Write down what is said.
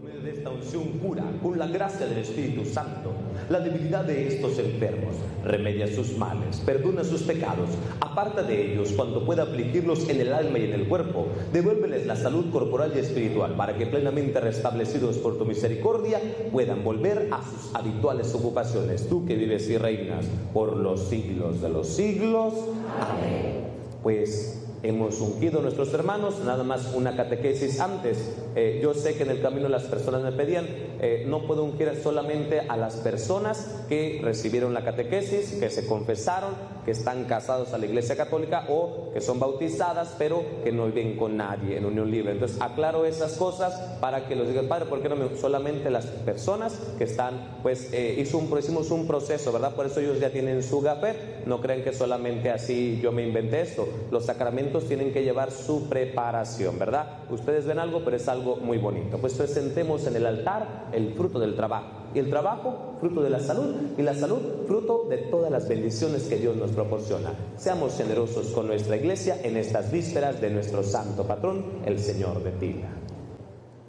de esta unción cura, con la gracia del Espíritu Santo, la debilidad de estos enfermos, remedia sus males, perdona sus pecados, aparta de ellos cuanto pueda afligirlos en el alma y en el cuerpo, devuélveles la salud corporal y espiritual, para que plenamente restablecidos por tu misericordia puedan volver a sus habituales ocupaciones, tú que vives y reinas por los siglos de los siglos. Amén. Pues hemos ungido a nuestros hermanos, nada más una catequesis antes. Yo sé que en el camino las personas me pedían, no puedo ungir solamente a las personas que recibieron la catequesis, que se confesaron, que están casados a la Iglesia Católica o que son bautizadas, pero que no viven con nadie en unión libre. Entonces aclaro esas cosas para que los diga el Padre, ¿por qué no solamente las personas que están, pues hicimos un proceso, ¿verdad? Por eso ellos ya tienen su gafet, no crean que solamente así yo me inventé esto. Los sacramentos tienen que llevar su preparación, ¿verdad? Ustedes ven algo, pero es algo muy bonito. Pues presentemos en el altar el fruto del trabajo. Y el trabajo, fruto de la salud. Y la salud, fruto de todas las bendiciones que Dios nos proporciona. Seamos generosos con nuestra iglesia en estas vísperas de nuestro santo patrón, el Señor de Tila.